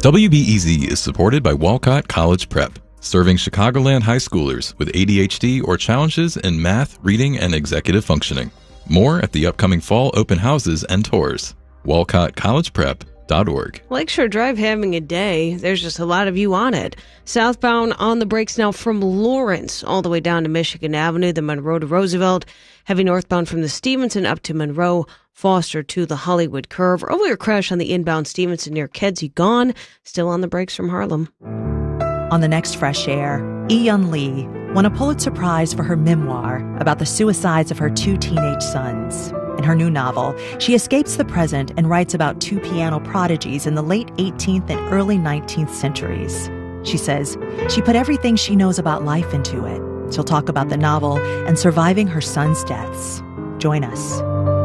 WBEZ is supported by Walcott College Prep, serving Chicagoland high schoolers with ADHD or challenges in math, reading, and executive functioning. More at the upcoming fall open houses and tours. WalcottCollegePrep.org. Lakeshore Drive having a day. There's just a lot of you on it. Southbound on the brakes now from Lawrence all the way down to Michigan Avenue, then Monroe to Roosevelt. Heavy northbound from the Stevenson up to Monroe. Foster to the Hollywood curve. Earlier crash on the inbound Stevenson near Kedzie gone. Still on the brakes from Harlem. On the next Fresh Air, Eun Lee won a Pulitzer Prize for her memoir about the suicides of her two teenage sons. In her new novel, she escapes the present and writes about two piano prodigies in the late 18th and early 19th centuries. She says she put everything she knows about life into it. She'll talk about the novel and surviving her sons' deaths. Join us.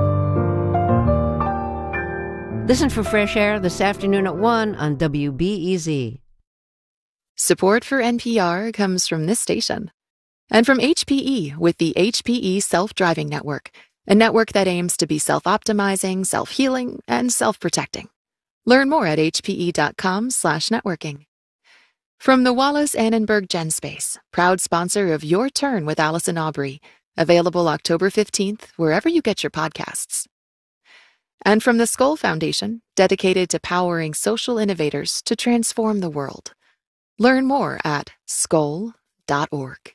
Listen for Fresh Air this afternoon at 1 on WBEZ. Support for NPR comes from this station and from HPE with the HPE Self-Driving Network, a network that aims to be self-optimizing, self-healing, and self-protecting. Learn more at hpe.com/networking. From the Wallace Annenberg GenSpace, proud sponsor of Your Turn with Allison Aubrey, available October 15th wherever you get your podcasts. And from the Skoll Foundation, dedicated to powering social innovators to transform the world. Learn more at skoll.org.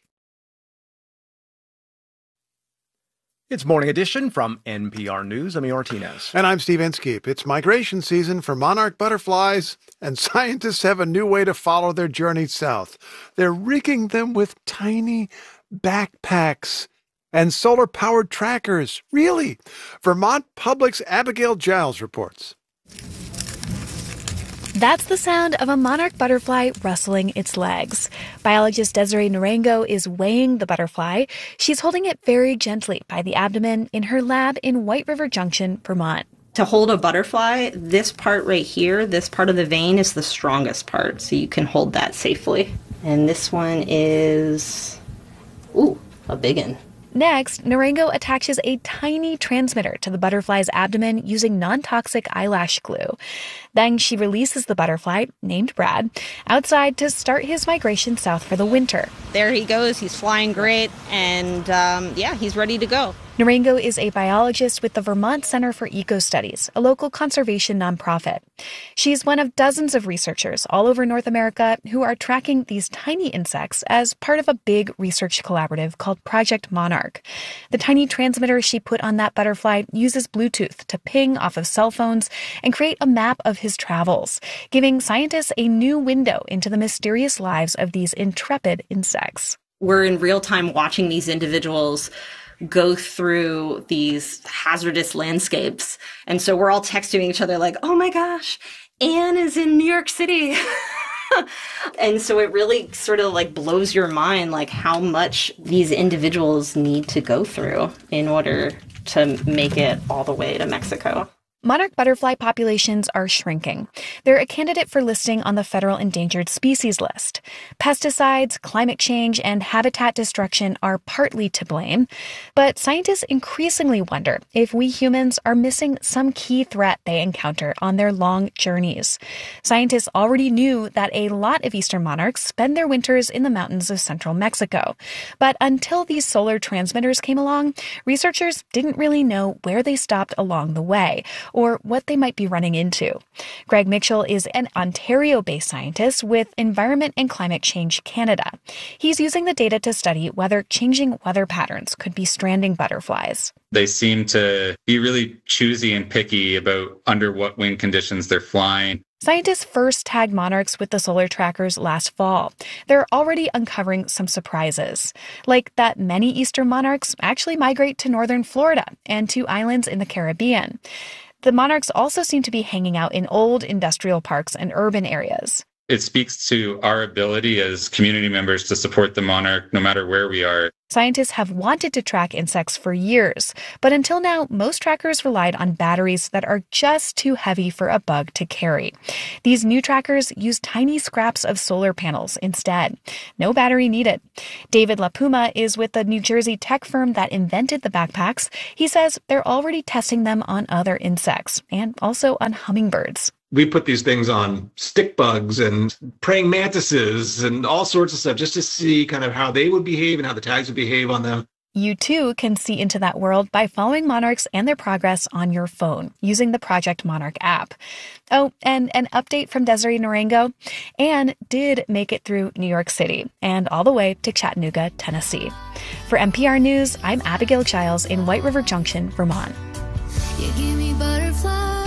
It's Morning Edition from NPR News. I'm Martinez. And I'm Steve Inskeep. It's migration season for monarch butterflies, and scientists have a new way to follow their journey south. They're rigging them with tiny backpacks and solar-powered trackers. Really? Vermont Public's Abigail Giles reports. That's the sound of a monarch butterfly rustling its legs. Biologist Desiree Narango is weighing the butterfly. She's holding it very gently by the abdomen in her lab in White River Junction, Vermont. To hold a butterfly, this part right here, this part of the vein is the strongest part, so you can hold that safely. And this one is, a big one. Next, Narango attaches a tiny transmitter to the butterfly's abdomen using non-toxic eyelash glue. Then she releases the butterfly, named Brad, outside to start his migration south for the winter. There he goes. He's flying great, and he's ready to go. Narango is a biologist with the Vermont Center for Eco Studies, a local conservation nonprofit. She's one of dozens of researchers all over North America who are tracking these tiny insects as part of a big research collaborative called Project Monarch. The tiny transmitter she put on that butterfly uses Bluetooth to ping off of cell phones and create a map of his travels, giving scientists a new window into the mysterious lives of these intrepid insects. We're in real time watching these individuals go through these hazardous landscapes. And so we're all texting each other like, oh my gosh, Anne is in New York City. And so it really sort of like blows your mind, like how much these individuals need to go through in order to make it all the way to Mexico. Monarch butterfly populations are shrinking. They're a candidate for listing on the federal endangered species list. Pesticides, climate change, and habitat destruction are partly to blame. But scientists increasingly wonder if we humans are missing some key threat they encounter on their long journeys. Scientists already knew that a lot of eastern monarchs spend their winters in the mountains of central Mexico. But until these solar transmitters came along, researchers didn't really know where they stopped along the way, or what they might be running into. Greg Mitchell is an Ontario-based scientist with Environment and Climate Change Canada. He's using the data to study whether changing weather patterns could be stranding butterflies. They seem to be really choosy and picky about under what wind conditions they're flying. Scientists first tagged monarchs with the solar trackers last fall. They're already uncovering some surprises, like that many eastern monarchs actually migrate to northern Florida and to islands in the Caribbean. The monarchs also seem to be hanging out in old industrial parks and urban areas. It speaks to our ability as community members to support the monarch no matter where we are. Scientists have wanted to track insects for years, but until now, most trackers relied on batteries that are just too heavy for a bug to carry. These new trackers use tiny scraps of solar panels instead. No battery needed. David LaPuma is with the New Jersey tech firm that invented the backpacks. He says they're already testing them on other insects and also on hummingbirds. We put these things on stick bugs and praying mantises and all sorts of stuff just to see kind of how they would behave and how the tags would behave on them. You too can see into that world by following monarchs and their progress on your phone using the Project Monarch app. Oh, and an update from Desiree Narango. Anne did make it through New York City and all the way to Chattanooga, Tennessee. For NPR News, I'm Abigail Giles in White River Junction, Vermont. You give me butterflies.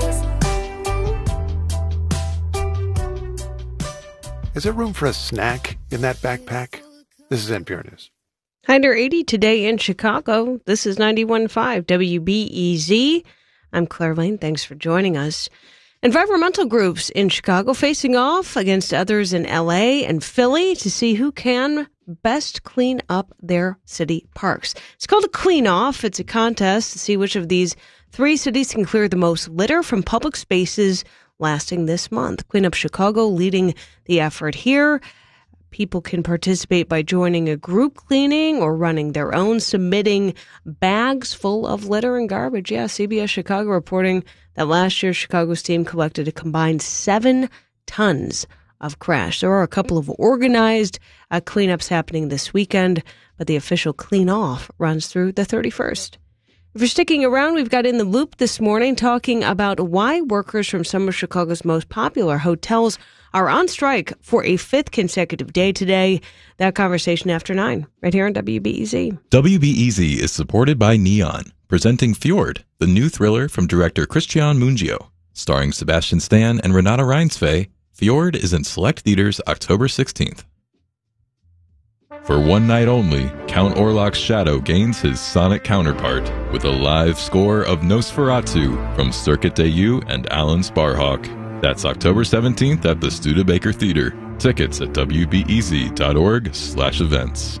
Is there room for a snack in that backpack? This is NPR News. High under 80 today in Chicago. This is 91.5 WBEZ. I'm Claire Lane. Thanks for joining us. Environmental groups in Chicago facing off against others in LA and Philly to see who can best clean up their city parks. It's called a clean off. It's a contest to see which of these three cities can clear the most litter from public spaces lasting this month. Clean Up Chicago leading the effort here. People can participate by joining a group cleaning or running their own, submitting bags full of litter and garbage. Yeah, CBS Chicago reporting that last year Chicago's team collected a combined 7 tons of trash. There are a couple of organized cleanups happening this weekend, but the official clean off runs through the 31st. If you're sticking around, we've got In the Loop this morning talking about why workers from some of Chicago's most popular hotels are on strike for a 5th consecutive day today. That conversation after 9, right here on WBEZ. WBEZ is supported by Neon, presenting Fjord, the new thriller from director Christian Mungio. Starring Sebastian Stan and Renata Reinsve, Fjord is in select theaters October 16th. For one night only, Count Orlok's shadow gains his sonic counterpart with a live score of Nosferatu from Circuit Dayu and Alan Sparhawk. That's October 17th at the Studebaker Theater. Tickets at wbez.org/events.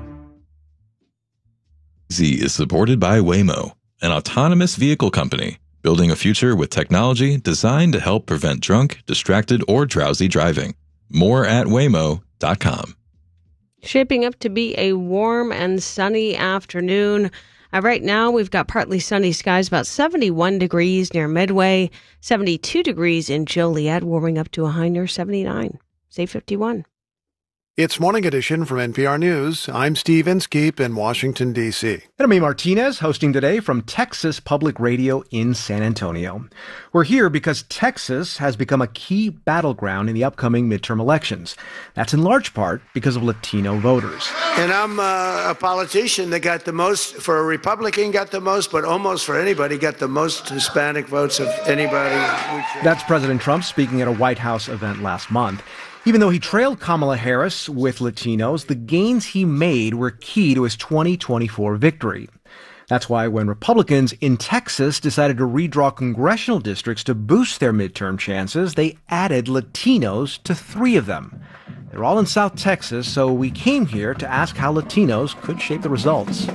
Z is supported by Waymo, an autonomous vehicle company, building a future with technology designed to help prevent drunk, distracted, or drowsy driving. More at waymo.com. Shaping up to be a warm and sunny afternoon. Right now, we've got partly sunny skies, about 71 degrees near Midway, 72 degrees in Joliet, warming up to a high near 79. Say 51. It's Morning Edition from NPR News. I'm Steve Inskeep in Washington, D.C. And I'm Amy Martinez, hosting today from Texas Public Radio in San Antonio. We're here because Texas has become a key battleground in the upcoming midterm elections. That's in large part because of Latino voters. And I'm a politician that got the most, for a Republican got the most, but almost for anybody got the most Hispanic votes of anybody. That's President Trump speaking at a White House event last month. Even though he trailed Kamala Harris with Latinos, the gains he made were key to his 2024 victory. That's why when Republicans in Texas decided to redraw congressional districts to boost their midterm chances, they added Latinos to 3 of them. They're all in South Texas, so we came here to ask how Latinos could shape the results.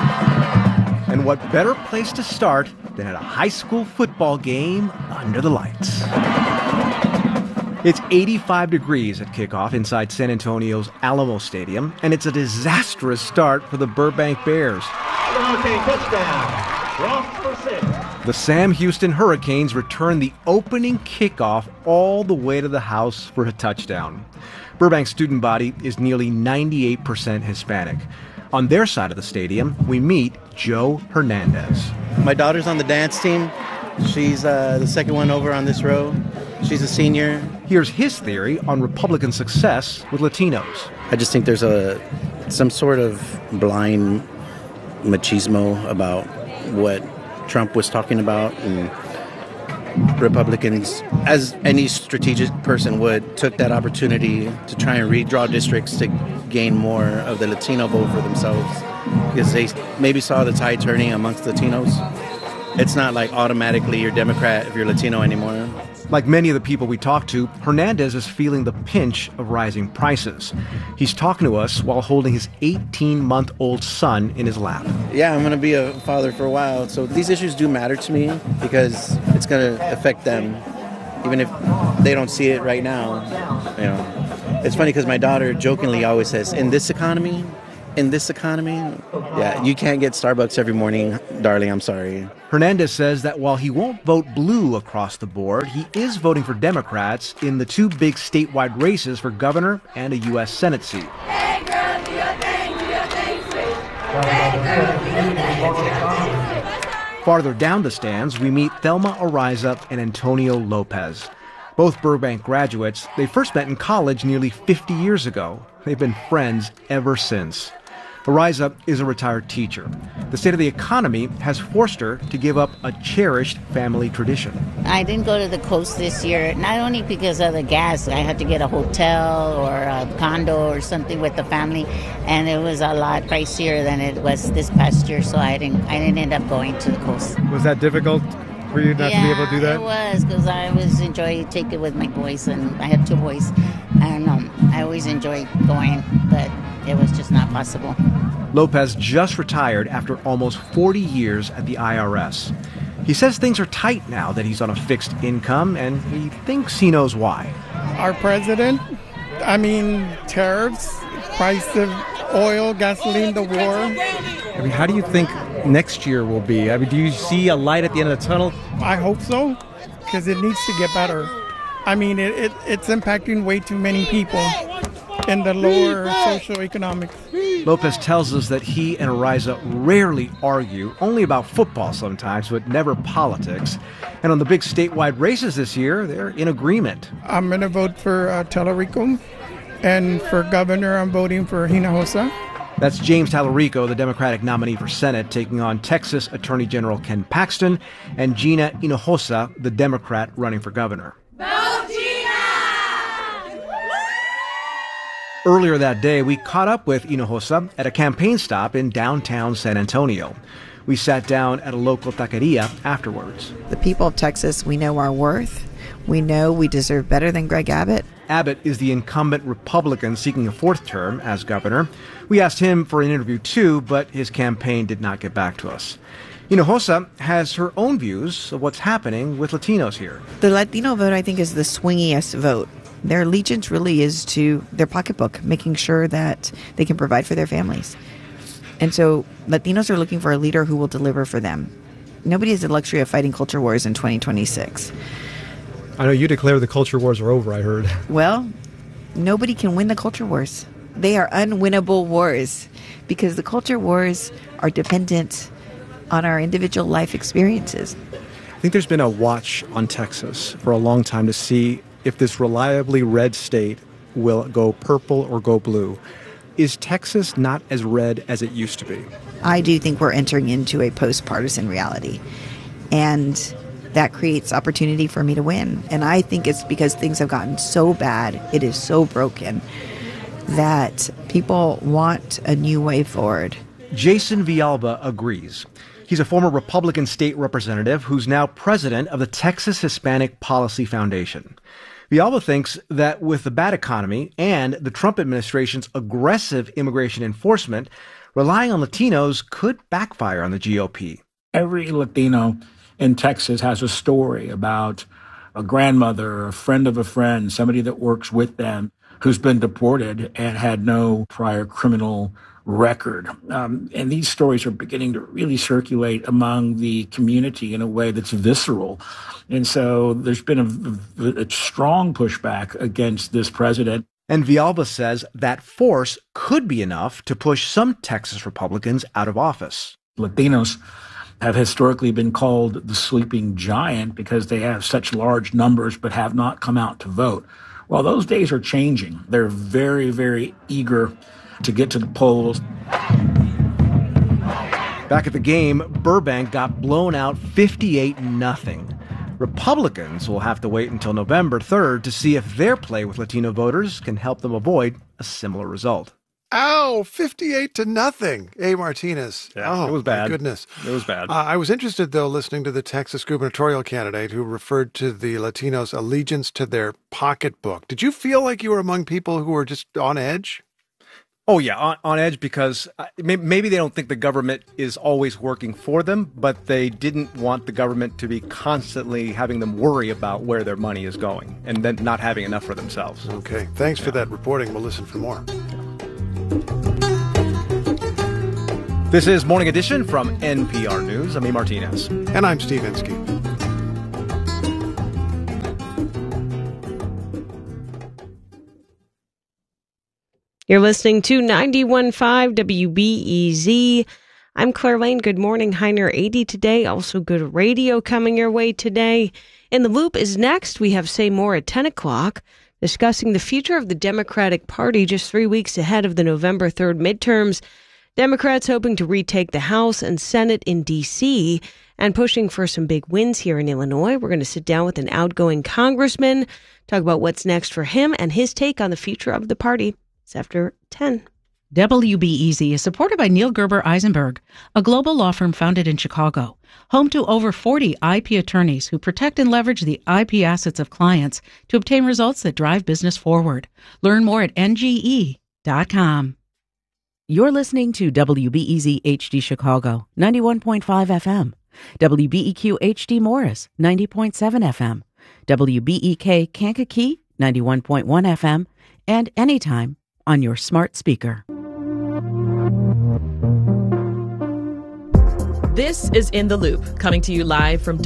And what better place to start than at a high school football game under the lights? It's 85 degrees at kickoff inside San Antonio's Alamo Stadium, and it's a disastrous start for the Burbank Bears. Okay, touchdown. The Sam Houston Hurricanes return the opening kickoff all the way to the house for a touchdown. Burbank's student body is nearly 98% Hispanic. On their side of the stadium, we meet Joe Hernandez. My daughter's on the dance team. She's the second one over on this row. She's a senior. Here's his theory on Republican success with Latinos. I just think there's some sort of blind machismo about what Trump was talking about, and Republicans, as any strategic person would, took that opportunity to try and redraw districts to gain more of the Latino vote for themselves, because they maybe saw the tide turning amongst Latinos. It's not like automatically you're Democrat if you're Latino anymore. Like many of the people we talked to, Hernandez is feeling the pinch of rising prices. He's talking to us while holding his 18-month-old son in his lap. Yeah, I'm going to be a father for a while, so these issues do matter to me because it's going to affect them, even if they don't see it right now. You know, it's funny because my daughter jokingly always says, in this economy, In this economy, yeah, you can't get Starbucks every morning, darling, I'm sorry. Hernandez says that while he won't vote blue across the board, he is voting for Democrats in the two big statewide races for governor and a U.S. Senate seat. Farther down the stands, we meet Thelma Ariza and Antonio Lopez. Both Burbank graduates. They first met in college nearly 50 years ago. They've been friends ever since. Ariza is a retired teacher. The state of the economy has forced her to give up a cherished family tradition. I didn't go to the coast this year, not only because of the gas. I had to get a hotel or a condo or something with the family, and it was a lot pricier than it was this past year, so I didn't end up going to the coast. Was that difficult for you not to be able to do that? It was, because I always enjoy taking with my boys, and I had two boys, and I always enjoyed going, but it was just not possible. Lopez just retired after almost 40 years at the IRS. He says things are tight now that he's on a fixed income, and he thinks he knows why. Our president, tariffs, price of oil, gasoline, the war. How do you think next year will be? Do you see a light at the end of the tunnel? I hope so, because it needs to get better. It's impacting way too many people in the lower socioeconomic. Lopez tells us that he and Ariza rarely argue, only about football sometimes, but never politics. And on the big statewide races this year, they're in agreement. I'm going to vote for Tallarico, and for governor, I'm voting for Hinojosa. That's James Tallarico, the Democratic nominee for Senate, taking on Texas Attorney General Ken Paxton, and Gina Hinojosa, the Democrat running for governor. Earlier that day, we caught up with Hinojosa at a campaign stop in downtown San Antonio. We sat down at a local taqueria afterwards. The people of Texas, we know our worth. We know we deserve better than Greg Abbott. Abbott is the incumbent Republican seeking a fourth term as governor. We asked him for an interview too, but his campaign did not get back to us. Hinojosa has her own views of what's happening with Latinos here. The Latino vote, I think, is the swingiest vote. Their allegiance really is to their pocketbook, making sure that they can provide for their families. And so Latinos are looking for a leader who will deliver for them. Nobody has the luxury of fighting culture wars in 2026. I know you declare the culture wars are over, I heard. Well, nobody can win the culture wars. They are unwinnable wars because the culture wars are dependent on our individual life experiences. I think there's been a watch on Texas for a long time to see if this reliably red state will go purple or go blue. Is Texas not as red as it used to be? I do think we're entering into a post-partisan reality, and that creates opportunity for me to win. And I think it's because things have gotten so bad, it is so broken, that people want a new way forward. Jason Villalba agrees. He's a former Republican state representative who's now president of the Texas Hispanic Policy Foundation. Villalba thinks that with the bad economy and the Trump administration's aggressive immigration enforcement, relying on Latinos could backfire on the GOP. Every Latino in Texas has a story about a grandmother, a friend of a friend, somebody that works with them who's been deported and had no prior criminal record. And these stories are beginning to really circulate among the community in a way that's visceral. And so there's been a strong pushback against this president. And Villalba says that force could be enough to push some Texas Republicans out of office. Latinos have historically been called the sleeping giant because they have such large numbers but have not come out to vote. Well, those days are changing. They're very, very eager to get to the polls. Back at the game, Burbank got blown out 58-0. Republicans will have to wait until November 3rd to see if their play with Latino voters can help them avoid a similar result. Ow, 58-0. A. Martinez. Yeah, it was bad. My goodness. It was bad. I was interested, though, listening to the Texas gubernatorial candidate who referred to the Latinos' allegiance to their pocketbook. Did you feel like you were among people who were just on edge? Oh, yeah, on edge because maybe they don't think the government is always working for them, but they didn't want the government to be constantly having them worry about where their money is going and then not having enough for themselves. Okay, thanks for that reporting. We'll listen for more. This is Morning Edition from NPR News. I'm E. Martinez. And I'm Steve Inskeep. You're listening to 91.5 WBEZ. I'm Claire Lane. Good morning. High near 80 today. Also good radio coming your way today. In the Loop is next. We have Say More at 10 o'clock, discussing the future of the Democratic Party just 3 weeks ahead of the November 3rd midterms. Democrats hoping to retake the House and Senate in D.C. and pushing for some big wins here in Illinois. We're going to sit down with an outgoing congressman, talk about what's next for him and his take on the future of the party. It's after 10. WBEZ is supported by Neil Gerber Eisenberg, a global law firm founded in Chicago, home to over 40 IP attorneys who protect and leverage the IP assets of clients to obtain results that drive business forward. Learn more at NGE.com. You're listening to WBEZ HD Chicago, 91.5 FM, WBEQ HD Morris, 90.7 FM, WBEK Kankakee, 91.1 FM, and anytime on your smart speaker. This is In the Loop, coming to you live from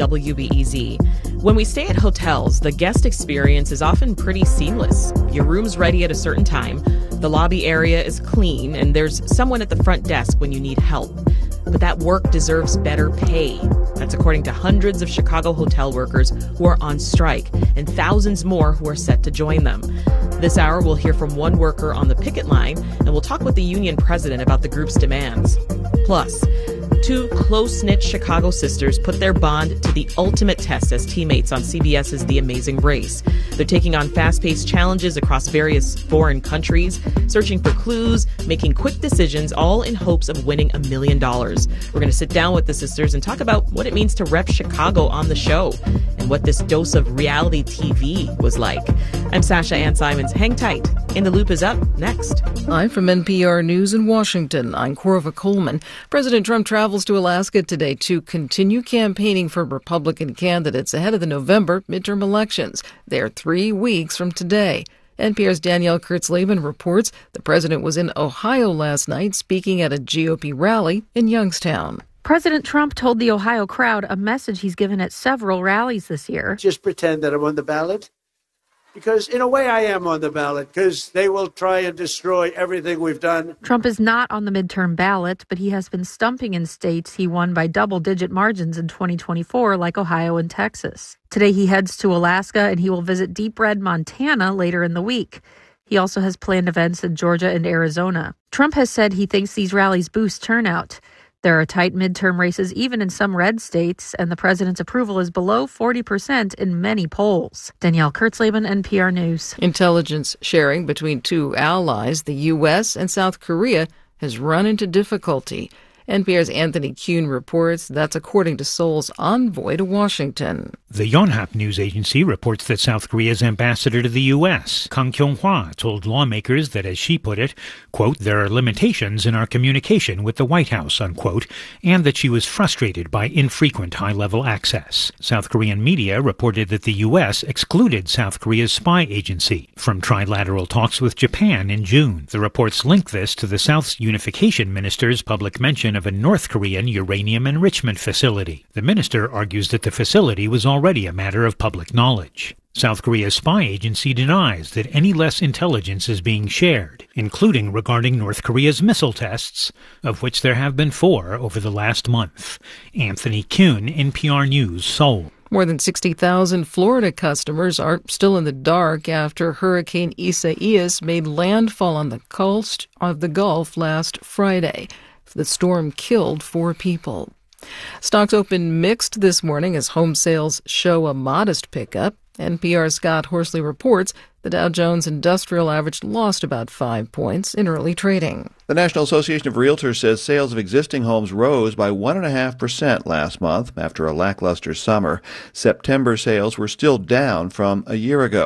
WBEZ. When we stay at hotels, the guest experience is often pretty seamless. Your room's ready at a certain time, the lobby area is clean, and there's someone at the front desk when you need help. But that work deserves better pay. That's according to hundreds of Chicago hotel workers who are on strike and thousands more who are set to join them. This hour, we'll hear from one worker on the picket line, and we'll talk with the union president about the group's demands. Plus, two close-knit Chicago sisters put their bond to the ultimate test as teammates on CBS's The Amazing Race. They're taking on fast-paced challenges across various foreign countries, searching for clues, making quick decisions, all in hopes of winning $1 million. We're going to sit down with the sisters and talk about what it means to rep Chicago on the show and what this dose of reality TV was like. I'm Sasha Ann Simons. Hang tight. In the Loop is up next. I'm from NPR News in Washington. I'm Corva Coleman. President Trump travels to Alaska today to continue campaigning for Republican candidates ahead of the November midterm elections. They're 3 weeks from today. NPR's Danielle Kurtzleben reports the president was in Ohio last night speaking at a GOP rally in Youngstown. President Trump told the Ohio crowd a message he's given at several rallies this year. Just pretend that I'm on the ballot. Because in a way I am on the ballot, because they will try and destroy everything we've done. Trump is not on the midterm ballot, but he has been stumping in states he won by double-digit margins in 2024, like Ohio and Texas. Today he heads to Alaska, and he will visit Deep Red, Montana later in the week. He also has planned events in Georgia and Arizona. Trump has said he thinks these rallies boost turnout. There are tight midterm races even in some red states, and the president's approval is below 40% in many polls. Danielle Kurtzleben, NPR News. Intelligence sharing between two allies, the U.S. and South Korea, has run into difficulty. NPR's Anthony Kuhn reports that's according to Seoul's envoy to Washington. The Yonhap news agency reports that South Korea's ambassador to the U.S., Kang Kyung-hwa, told lawmakers that, as she put it, quote, there are limitations in our communication with the White House, unquote, and that she was frustrated by infrequent high-level access. South Korean media reported that the U.S. excluded South Korea's spy agency from trilateral talks with Japan in June. The reports link this to the South's unification minister's public mention of a North Korean uranium enrichment facility. The minister argues that the facility was already a matter of public knowledge. South Korea's spy agency denies that any less intelligence is being shared, including regarding North Korea's missile tests, of which there have been 4 over the last month. Anthony Kuhn, NPR News, Seoul. More than 60,000 Florida customers are still in the dark after Hurricane Isaias made landfall on the coast of the Gulf last Friday. The storm killed 4 people. Stocks opened mixed this morning as home sales show a modest pickup. NPR's Scott Horsley reports the Dow Jones Industrial Average lost about 5 points in early trading. The National Association of Realtors says sales of existing homes rose by 1.5% last month after a lackluster summer. September sales were still down from a year ago.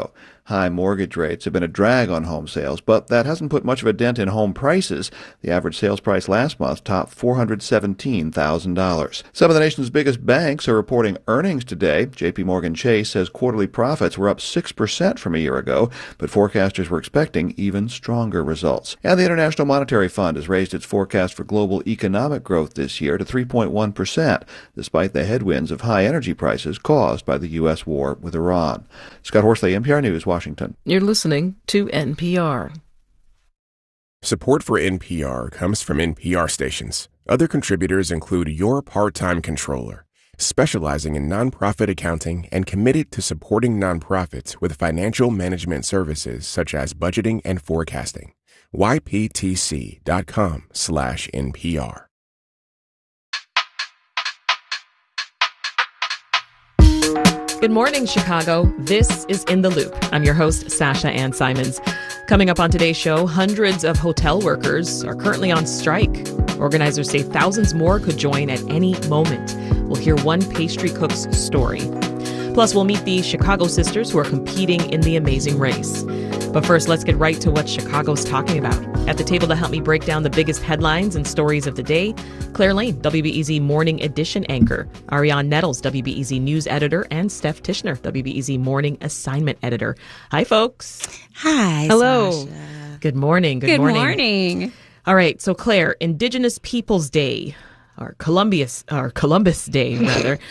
High mortgage rates have been a drag on home sales, but that hasn't put much of a dent in home prices. The average sales price last month topped $417,000. Some of the nation's biggest banks are reporting earnings today. J.P. Morgan Chase says quarterly profits were up 6% from a year ago, but forecasters were expecting even stronger results. And the International Monetary Fund has raised its forecast for global economic growth this year to 3.1%, despite the headwinds of high energy prices caused by the U.S. war with Iran. Scott Horsley, NPR News, Washington. You're listening to NPR. Support for NPR comes from NPR stations. Other contributors include Your Part-Time Controller, specializing in nonprofit accounting and committed to supporting nonprofits with financial management services such as budgeting and forecasting. YPTC.com/NPR. Good morning, Chicago. This is In the Loop. I'm your host, Sasha Ann Simons. Coming up on today's show, hundreds of hotel workers are currently on strike. Organizers say thousands more could join at any moment. We'll hear one pastry cook's story. Plus, we'll meet the Chicago sisters who are competing in the Amazing Race. But first, let's get right to what Chicago's talking about. At the table to help me break down the biggest headlines and stories of the day, Claire Lane, WBEZ Morning Edition anchor, Ariane Nettles, WBEZ News editor, and Steph Tishner, WBEZ Morning Assignment editor. Hi, folks. Hi. Hello. Sasha. Good morning. Good morning. All right. So, Claire, Indigenous Peoples Day, or Columbus Day, rather.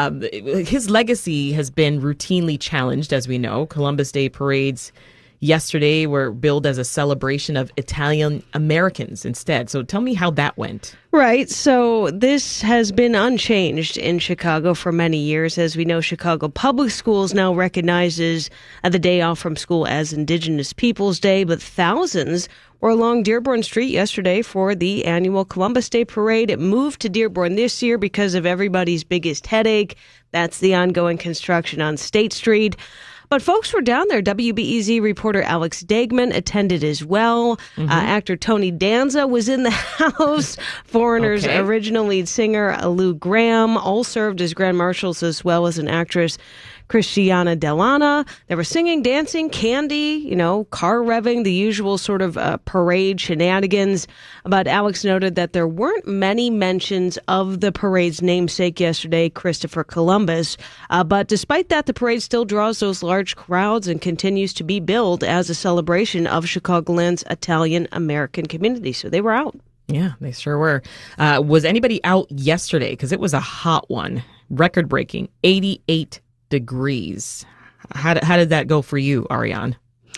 His legacy has been routinely challenged, as we know. Columbus Day parades yesterday were billed as a celebration of Italian Americans instead. So tell me how that went. Right. So this has been unchanged in Chicago for many years. As we know, Chicago Public Schools now recognizes the day off from school as Indigenous Peoples Day, but thousands were along Dearborn Street yesterday for the annual Columbus Day Parade. It moved to Dearborn this year because of everybody's biggest headache. That's the ongoing construction on State Street. But folks were down there. WBEZ reporter Alex Degman attended as well. Actor Tony Danza was in the house. Foreigner's original lead singer, Lou Graham, all served as grand marshals, as well as an actress, Christiana Delana. They were singing, dancing, candy, car revving, the usual sort of parade shenanigans. But Alex noted that there weren't many mentions of the parade's namesake yesterday, Christopher Columbus. But despite that, the parade still draws those large crowds and continues to be billed as a celebration of Chicagoland's Italian-American community. So they were out. Yeah, they sure were. Was anybody out yesterday? Because it was a hot one. Record-breaking, 88 degrees. How did that go for you, Ariane?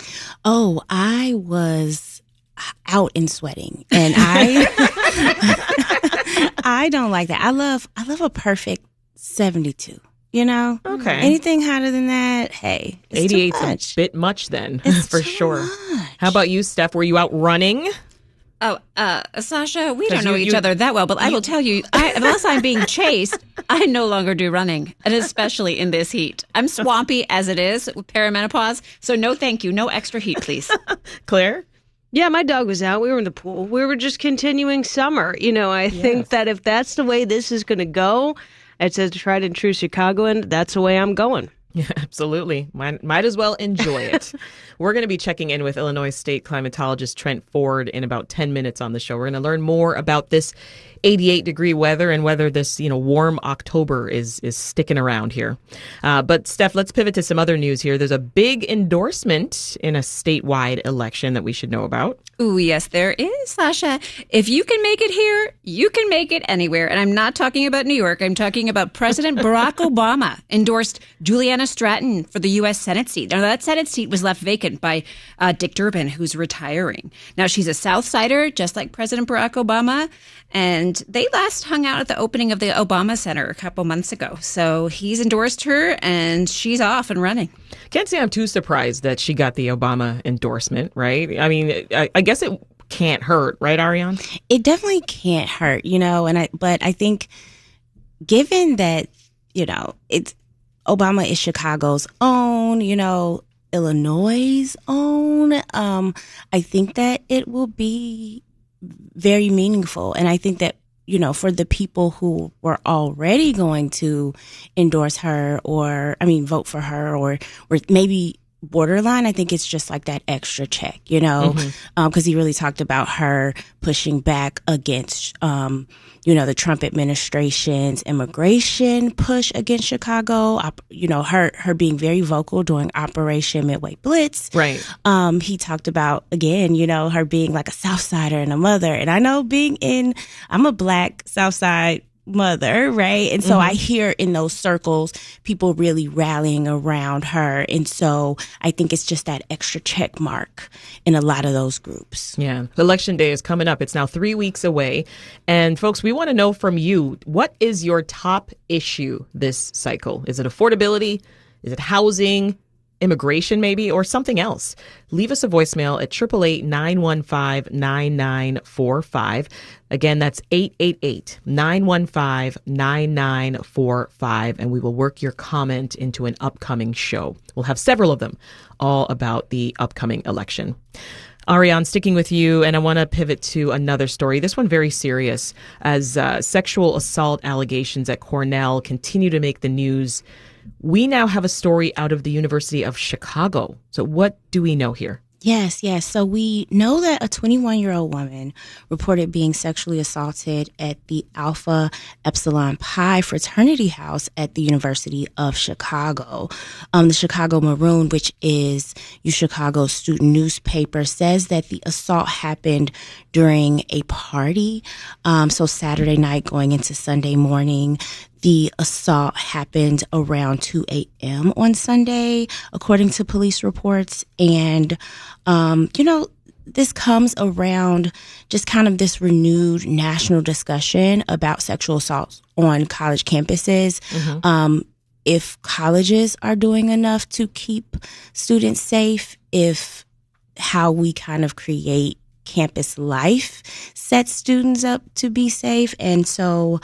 Oh, I was out and sweating, and I don't like that. I love a perfect 72. Okay. Anything hotter than that, hey, 88's a bit much then, for sure. How about you, Steph? Were you out running? Oh, Sasha, we don't know each other that well, but I will tell you, unless I'm being chased, I no longer do running, and especially in this heat. I'm swampy as it is with perimenopause, so no thank you. No extra heat, please. Claire? Yeah, my dog was out. We were in the pool. We were just continuing summer. I think that if that's the way this is going to go, it's a tried and true Chicagoan, that's the way I'm going. Yeah, absolutely. Might as well enjoy it. We're going to be checking in with Illinois State climatologist Trent Ford in about 10 minutes on the show. We're going to learn more about this 88-degree weather and whether this, warm October is sticking around here. But Steph, let's pivot to some other news here. There's a big endorsement in a statewide election that we should know about. Ooh, yes, there is, Sasha. If you can make it here, you can make it anywhere. And I'm not talking about New York. I'm talking about President Barack Obama endorsed Juliana Stratton for the U.S. Senate seat. Now, that Senate seat was left vacant by Dick Durbin, who's retiring. Now, she's a South Sider, just like President Barack Obama. And they last hung out at the opening of the Obama Center a couple months ago. So he's endorsed her, and she's off and running. Can't say I'm too surprised that she got the Obama endorsement, right? I mean, I guess it can't hurt, right, Ariane? It definitely can't hurt, but I think given that, it's Obama is Chicago's own, Illinois' own, I think that it will be very meaningful. And I think that, for the people who were already going to endorse her vote for her or maybe borderline. I think it's just like that extra check, you know, because he really talked about her pushing back against, you know, the Trump administration's immigration push against Chicago. You know, her being very vocal during Operation Midway Blitz. Right. He talked about, again, you know, her being like a South Sider and a mother. And I know I'm a Black South Side mother, right? And so I hear in those circles people really rallying around her, and so I think it's just that extra check mark in a lot of those groups. Yeah. Election day is coming up. It's now 3 weeks away, and folks, we want to know from you, what is your top issue this cycle? Is it affordability? Is it housing? Immigration, maybe, or something else? Leave us a voicemail at 888-915-9945. Again, that's 888-915-9945, and we will work your comment into an upcoming show. We'll have several of them, all about the upcoming election. Ariane, sticking with you, and I want to pivot to another story. This one very serious, as sexual assault allegations at Cornell continue to make the news. We now have a story out of the University of Chicago. So what do we know here? Yes. So we know that a 21-year-old woman reported being sexually assaulted at the Alpha Epsilon Pi fraternity house at the University of Chicago. The Chicago Maroon, which is UChicago's student newspaper, says that the assault happened during a party. So Saturday night going into Sunday morning. The assault happened around 2 a.m. on Sunday, according to police reports. And, you know, this comes around just kind of this renewed national discussion about sexual assaults on college campuses. If colleges are doing enough to keep students safe, if how we kind of create campus life sets students up to be safe. And so,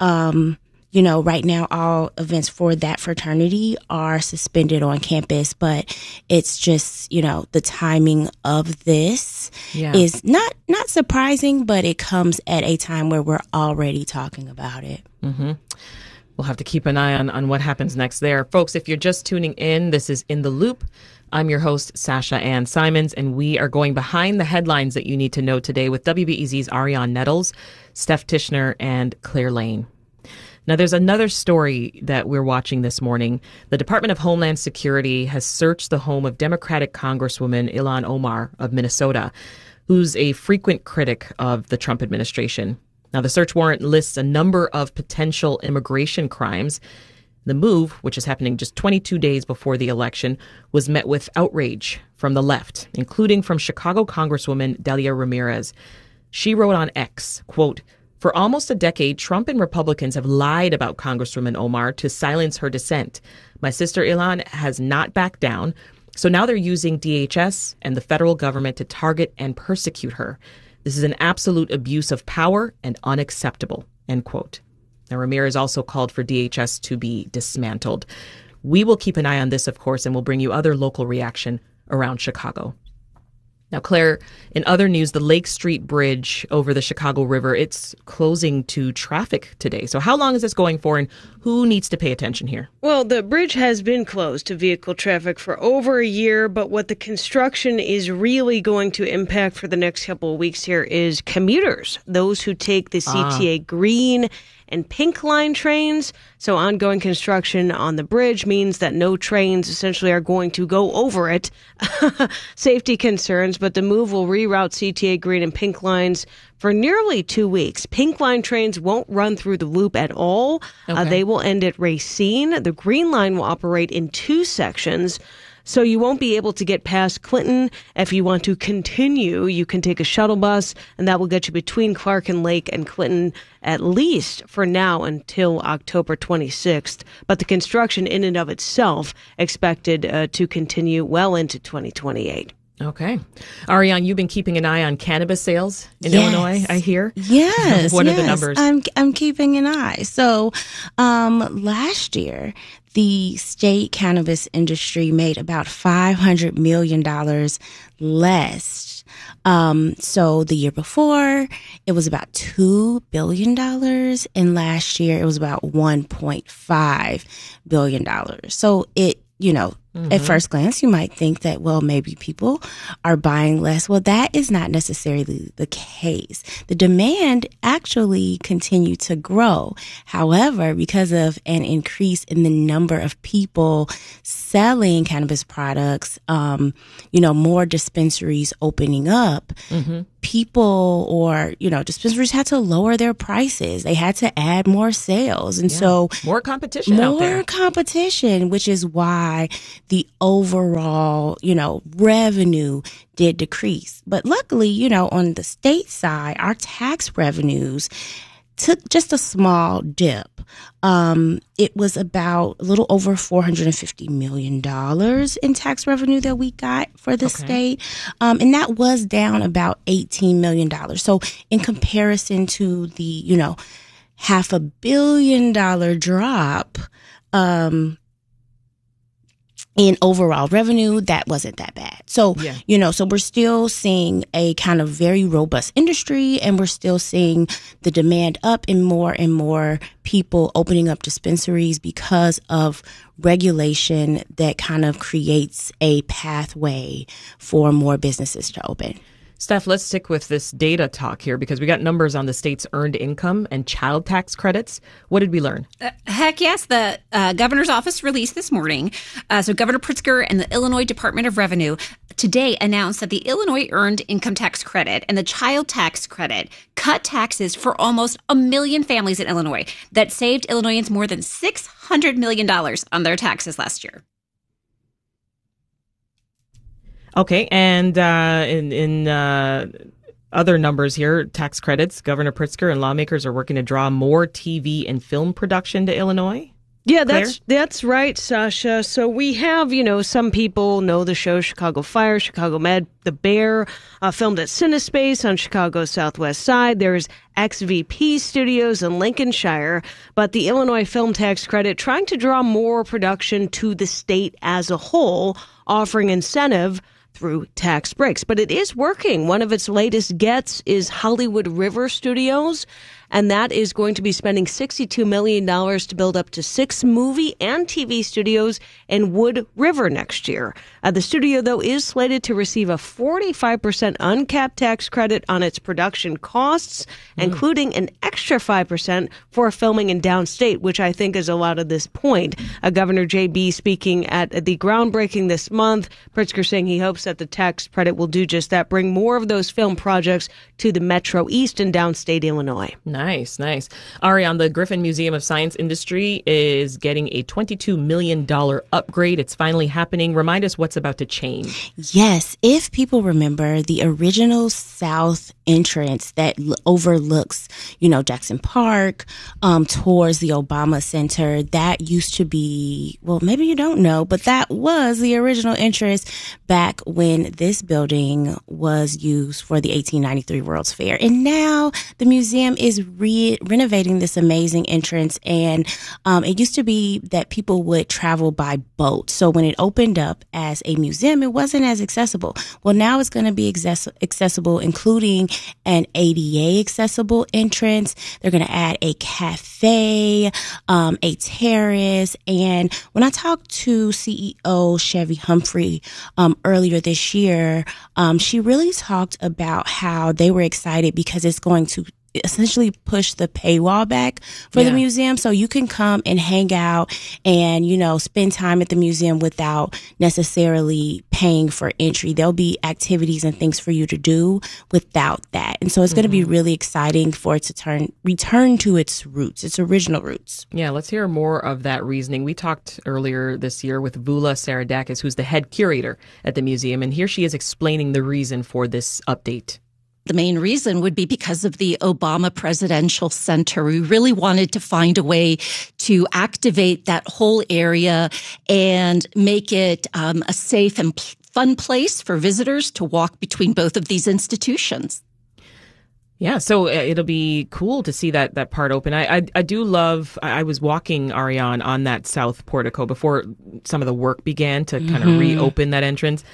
you know, right now, all events for that fraternity are suspended on campus, but it's just, you know, the timing of this is not surprising, but it comes at a time where we're already talking about it. We'll have to keep an eye on what happens next there. Folks, if you're just tuning in, this is In the Loop. I'm your host, Sasha Ann Simons, and we are going behind the headlines that you need to know today with WBEZ's Ariane Nettles, Steph Tishner, and Claire Lane. Now, there's another story that we're watching this morning. The Department of Homeland Security has searched the home of Democratic Congresswoman Ilhan Omar of Minnesota, who's a frequent critic of the Trump administration. Now, the search warrant lists a number of potential immigration crimes. The move, which is happening just 22 days before the election, was met with outrage from the left, including from Chicago Congresswoman Delia Ramirez. She wrote on X, quote, "For almost a decade, Trump and Republicans have lied about Congresswoman Omar to silence her dissent. My sister Ilhan has not backed down, so now they're using DHS and the federal government to target and persecute her. This is an absolute abuse of power and unacceptable," end quote. Now, Ramirez also called for DHS to be dismantled. We will keep an eye on this, of course, and we'll bring you other local reaction around Chicago. Now, Claire, in other news, the Lake Street Bridge over the Chicago River, it's closing to traffic today. So how long is this going for, and who needs to pay attention here? Well, the bridge has been closed to vehicle traffic for over a year, but what the construction is really going to impact for the next couple of weeks here is commuters, those who take the CTA Green and Pink Line trains. So ongoing construction on the bridge means that no trains essentially are going to go over it. Safety concerns, but the move will reroute CTA Green and Pink Lines for nearly 2 weeks. Pink Line trains won't run through the loop at all. They will end at Racine. The Green Line will operate in 2 sections. So you won't be able to get past Clinton. If you want to continue, you can take a shuttle bus, and that will get you between Clark and Lake and Clinton, at least for now until October 26th. But the construction in and of itself expected to continue well into 2028. Okay. Ariane, you've been keeping an eye on cannabis sales in Illinois, I hear. Yes. What are the numbers? I'm keeping an eye. So last year, the state cannabis industry made about $500 million less. So the year before, it was about $2 billion. And last year, it was about $1.5 billion. So it, you know, At first glance, you might think that, well, maybe people are buying less. Well, that is not necessarily the case. The demand actually continued to grow. However, because of an increase in the number of people selling cannabis products, more dispensaries opening up, people or, dispensaries had to lower their prices. They had to add more sales. And so more competition out there. More competition, which is why the overall, revenue did decrease. But luckily, on the state side, our tax revenues took just a small dip. It was about a little over $450 million in tax revenue that we got for the state. And that was down about $18 million. So in comparison to the, $500 million drop, in overall revenue, that wasn't that bad. So, so we're still seeing a kind of very robust industry, and we're still seeing the demand up and more people opening up dispensaries because of regulation that kind of creates a pathway for more businesses to open. Steph, let's stick with this data talk here because we got numbers on the state's earned income and child tax credits. What did we learn? Heck yes. The governor's office released this morning. So Governor Pritzker and the Illinois Department of Revenue today announced that the Illinois Earned Income Tax Credit and the Child Tax Credit cut taxes for almost 1 million families in Illinois. That saved Illinoisans more than $600 million on their taxes last year. Okay, and in other numbers here, tax credits, Governor Pritzker and lawmakers are working to draw more TV and film production to Illinois. Yeah, that's right, Sasha. So we have, some people know the show Chicago Fire, Chicago Med, The Bear, filmed at Cinespace on Chicago's southwest side. There's XVP Studios in Lincolnshire, but the Illinois Film Tax Credit trying to draw more production to the state as a whole, offering incentive through tax breaks. But it is working. One of its latest gets is Hollywood River Studios, and that is going to be spending $62 million to build up to 6 movie and TV studios in Wood River next year. The studio, though, is slated to receive a 45% uncapped tax credit on its production costs, including an extra 5% for filming in downstate, which I think is a lot of this point. Governor J.B. speaking at the groundbreaking this month, Pritzker saying he hopes that the tax credit will do just that, bring more of those film projects to the Metro East and downstate Illinois. Nice. Ariane, the Griffin Museum of Science Industry is getting a $22 million upgrade. It's finally happening. Remind us what's about to change. Yes. If people remember the original south entrance that overlooks, Jackson Park, towards the Obama Center, that used to be, well, maybe you don't know, but that was the original entrance back when this building was used for the 1893 World's Fair. And now the museum is renovating this amazing entrance, and it used to be that people would travel by boat. So when it opened up as a museum, it wasn't as accessible. Well, now it's going to be accessible, including an ADA accessible entrance. They're going to add a cafe, a terrace. And when I talked to CEO Chevy Humphrey earlier this year, she really talked about how they were excited because it's going to essentially push the paywall back for the museum, so you can come and hang out and, spend time at the museum without necessarily paying for entry. There'll be activities and things for you to do without that. And so it's going to be really exciting for it to return to its roots, its original roots. Yeah, let's hear more of that reasoning. We talked earlier this year with Vula Saradakis, who's the head curator at the museum, and here she is explaining the reason for this update. The main reason would be because of the Obama Presidential Center. We really wanted to find a way to activate that whole area and make it a safe and fun place for visitors to walk between both of these institutions. Yeah, so it'll be cool to see that part open. I do love, I was walking, Ariane, on that south portico before some of the work began to kind of reopen that entrance.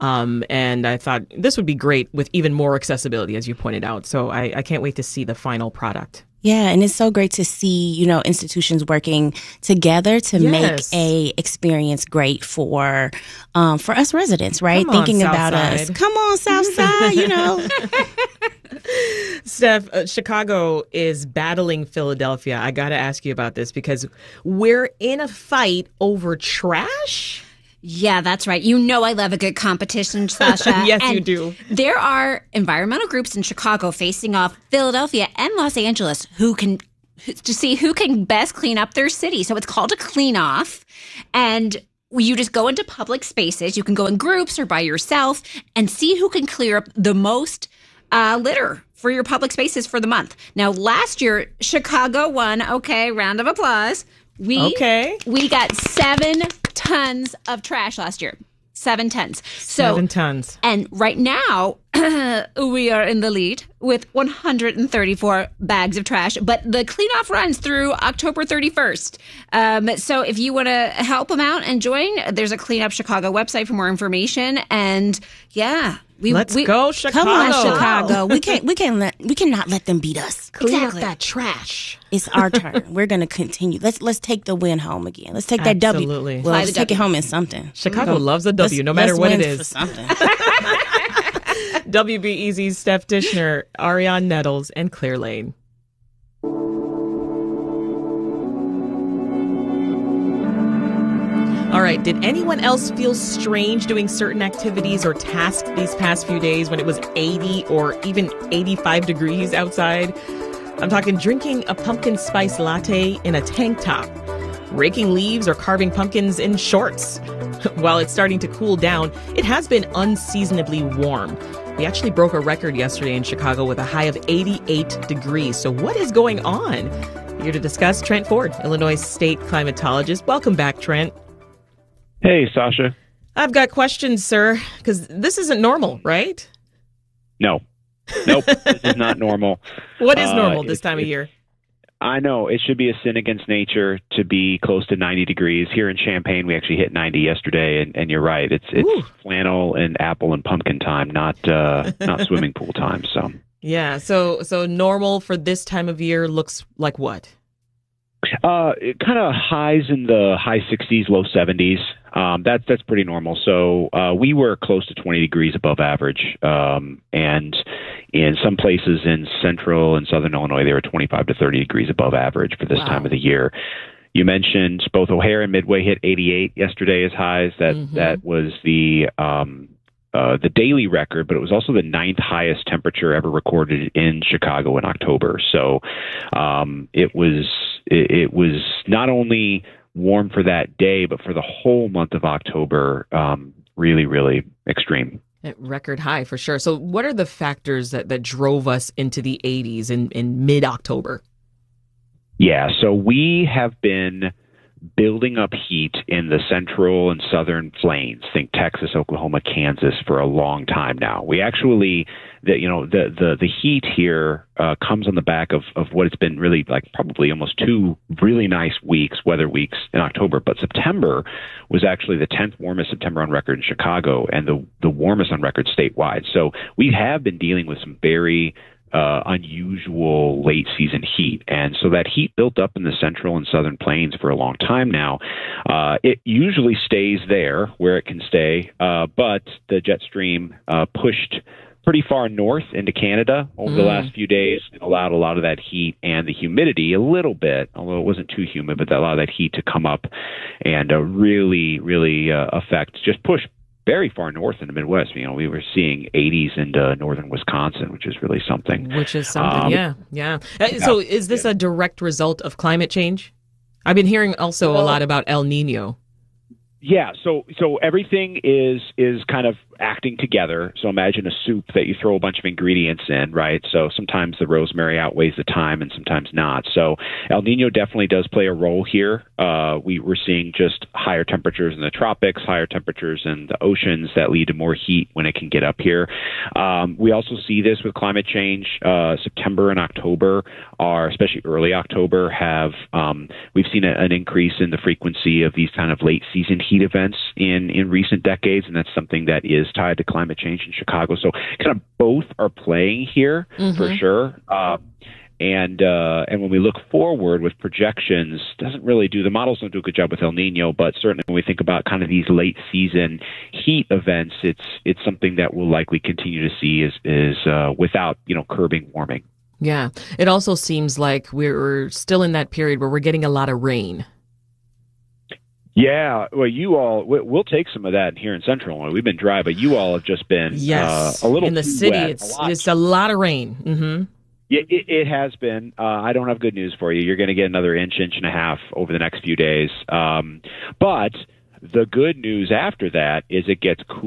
And I thought this would be great with even more accessibility, as you pointed out. So I can't wait to see the final product. Yeah, and it's so great to see, institutions working together to make a experience great for us residents, right? Come on, Thinking about Southside. us. Come on, Southside, Steph, Chicago is battling Philadelphia. I got to ask you about this because we're in a fight over trash. Yeah, that's right. You know I love a good competition, Sasha. Yes, and you do. There are environmental groups in Chicago facing off Philadelphia and Los Angeles to see who can best clean up their city. So it's called a clean off. And you just go into public spaces. You can go in groups or by yourself and see who can clear up the most litter for your public spaces for the month. Now, last year, Chicago won. Okay, round of applause. We got 7 tons of trash last year. 7 tons. 7 tons. And right now, we are in the lead with 134 bags of trash. But the cleanup runs through October 31st. So if you want to help them out and join, there's a Clean Up Chicago website for more information. And yeah. Let's go, Chicago. Come on, Chicago. We cannot let them beat us. Clean up that trash. It's our turn. We're going to continue. Let's take the win home again. Let's take that W. Absolutely. Well, let's take it home in something. Chicago loves a W, no matter what it is. For something. WBEZ's Steph Dishner, Ariane Nettles, and Claire Lane. All right, did anyone else feel strange doing certain activities or tasks these past few days when it was 80 or even 85 degrees outside? I'm talking drinking a pumpkin spice latte in a tank top, raking leaves or carving pumpkins in shorts. While it's starting to cool down, it has been unseasonably warm. We actually broke a record yesterday in Chicago with a high of 88 degrees. So what is going on? Here to discuss, Trent Ford, Illinois state climatologist. Welcome back, Trent. Hey, Sasha. I've got questions, sir, because this isn't normal, right? Nope, this is not normal. What is normal this time of year? I know. It should be a sin against nature to be close to 90 degrees. Here in Champaign, we actually hit 90 yesterday, and you're right. It's flannel and apple and pumpkin time, not swimming pool time. So yeah, so normal for this time of year looks like what? Kind of highs in the high 60s, low 70s. That's pretty normal. So we were close to 20 degrees above average, and in some places in central and southern Illinois, they were 25 to 30 degrees above average for this time of the year. You mentioned both O'Hare and Midway hit 88 yesterday as highs. That was the daily record, but it was also the 9th highest temperature ever recorded in Chicago in October. So it was not only warm for that day, but for the whole month of October, really, really extreme. Record high for sure. So what are the factors that drove us into the 80s in mid-October? Yeah, so we have been building up heat in the central and southern plains, think Texas, Oklahoma, Kansas, for a long time now. We actually, the heat here comes on the back of what it's been really like probably almost 2 really nice weather weeks in October. But September was actually the 10th warmest September on record in Chicago and the warmest on record statewide. So we have been dealing with some very unusual late season heat. And so that heat built up in the central and southern plains for a long time now. It usually stays there where it can stay, but the jet stream pushed pretty far north into Canada over the last few days and allowed a lot of that heat and the humidity a little bit, although it wasn't too humid, but a lot of that heat to come up and really, really affect, just push very far north in the Midwest. We were seeing 80s into northern Wisconsin, which is really something. Yeah. So is this a direct result of climate change? I've been hearing also a lot about El Nino. Yeah, so everything is kind of acting together. So imagine a soup that you throw a bunch of ingredients in, right? So sometimes the rosemary outweighs the thyme and sometimes not. So El Nino definitely does play a role here. We're seeing just higher temperatures in the tropics, higher temperatures in the oceans that lead to more heat when it can get up here. We also see this with climate change. September and October are, especially early October, we've seen an increase in the frequency of these kind of late season heat events in recent decades, and that's something that is tied to climate change in Chicago. So kind of both are playing here for sure. And when we look forward with projections, the models don't do a good job with El Nino, but certainly when we think about kind of these late season heat events, it's something that we'll likely continue to see is without, curbing warming. Yeah. It also seems like we're still in that period where we're getting a lot of rain. Yeah, well, we'll take some of that here in Central Illinois. We've been dry, but you all have just been a little in the too city. wet. It's a lot of rain. Mm-hmm. Yeah, it has been. I don't have good news for you. You're going to get another inch and a half over the next few days. But the good news after that is it gets cooler.